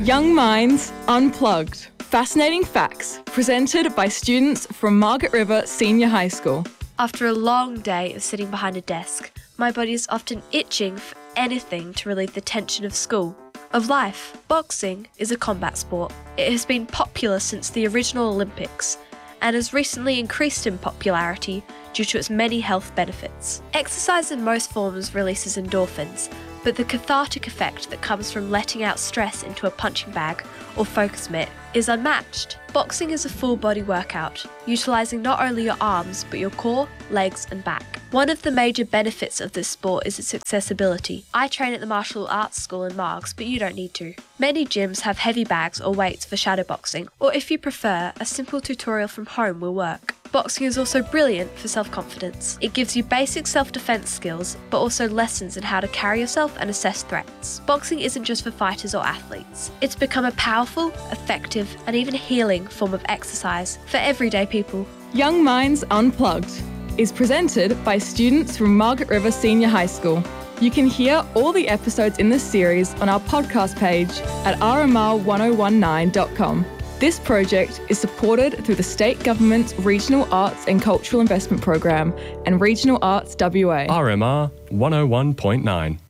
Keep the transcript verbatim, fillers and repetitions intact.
Young Minds Unplugged. Fascinating facts presented by students from Margaret River Senior High School. After a long day of sitting behind a desk, my body is often itching for anything to relieve the tension of school, of life. Boxing is a combat sport. It has been popular since the original Olympics and has recently increased in popularity due to its many health benefits. Exercise in most forms releases endorphins, but the cathartic effect that comes from letting out stress into a punching bag or focus mitt is unmatched. Boxing is a full body workout, utilising not only your arms but your core, legs and back. One of the major benefits of this sport is its accessibility. I train at the Martial Arts School in Margs, but you don't need to. Many gyms have heavy bags or weights for shadowboxing, or if you prefer, a simple tutorial from home will work. Boxing is also brilliant for self-confidence. It gives you basic self-defense skills, but also lessons in how to carry yourself and assess threats. Boxing isn't just for fighters or athletes. It's become a powerful, effective, and even healing form of exercise for everyday people. Young Minds Unplugged is presented by students from Margaret River Senior High School. You can hear all the episodes in this series on our podcast page at r m r one oh one nine dot com. This project is supported through the State Government's Regional Arts and Cultural Investment Program and Regional Arts W A. R M R one oh one point nine.